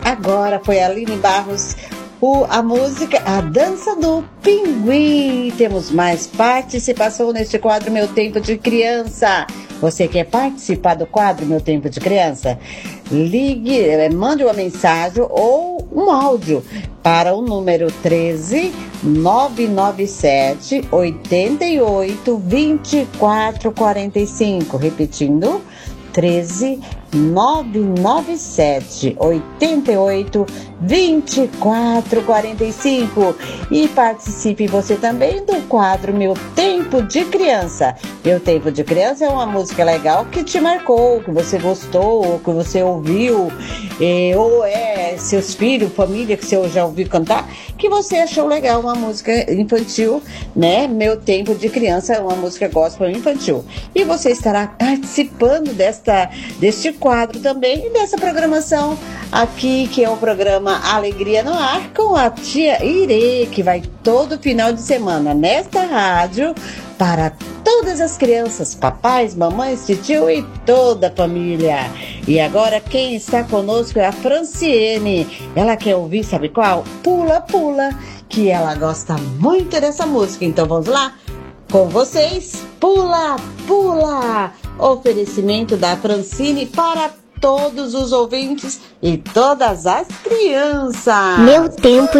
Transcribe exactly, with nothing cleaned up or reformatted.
Agora foi a Aline Barros, o, a música A Dança do Pinguim. Temos mais participação neste quadro Meu Tempo de Criança. Você quer participar do quadro Meu Tempo de Criança? Ligue, mande uma mensagem ou um áudio para o número treze, nove nove sete, oito oito, dois quatro quatro cinco. Repetindo, treze, nove nove sete, oito oito, dois quatro quatro cinco. E participe você também do quadro Meu Tempo de Criança. Meu Tempo de Criança é uma música legal que te marcou, que você gostou, que você ouviu, eh, ou é seus filhos, família que você já ouviu cantar, que você achou legal, uma música infantil, né? Meu Tempo de Criança é uma música gospel infantil. E você estará participando desta, deste quadro também e dessa programação aqui, que é o programa Alegria no Ar, com a tia Irê, que vai todo final de semana nesta rádio para todas as crianças, papais, mamães, tio e toda a família. E agora quem está conosco é a Franciene. Ela quer ouvir, sabe qual? Pula, Pula, que ela gosta muito dessa música. Então vamos lá? Com vocês, Pula, Pula! Oferecimento da Francine para todos os ouvintes e todas as crianças. Meu Tempo